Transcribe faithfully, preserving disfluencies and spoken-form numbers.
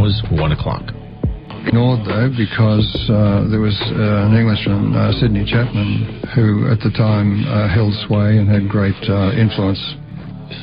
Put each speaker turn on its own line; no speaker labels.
was one o'clock.
Ignored though, because uh, there was uh, an Englishman, uh, Sidney Chapman, who at the time uh, held sway and had great uh, influence